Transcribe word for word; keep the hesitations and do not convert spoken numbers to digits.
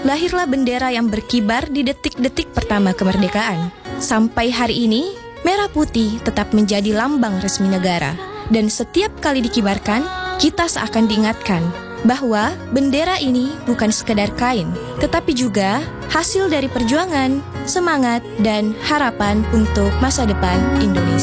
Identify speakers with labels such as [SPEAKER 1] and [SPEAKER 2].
[SPEAKER 1] lahirlah bendera yang berkibar di detik-detik pertama kemerdekaan. Sampai hari ini, merah putih tetap menjadi lambang resmi negara. Dan setiap kali dikibarkan, kita seakan diingatkan bahwa bendera ini bukan sekedar kain, tetapi juga hasil dari perjuangan, semangat, dan harapan untuk masa depan Indonesia.